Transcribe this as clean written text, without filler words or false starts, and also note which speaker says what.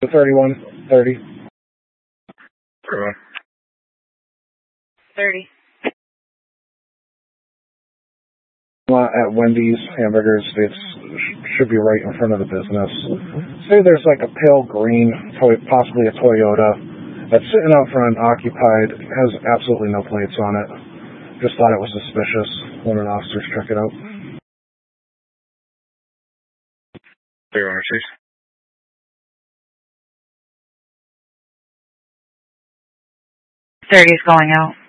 Speaker 1: 3130.
Speaker 2: 30.
Speaker 1: At Wendy's Hamburgers, it should be right in front of the business. Say there's like a pale green, possibly a Toyota, that's sitting out front, occupied, has absolutely no plates on it. Just thought it was suspicious when an officer's check it out.
Speaker 3: 306.
Speaker 2: 30 is going out.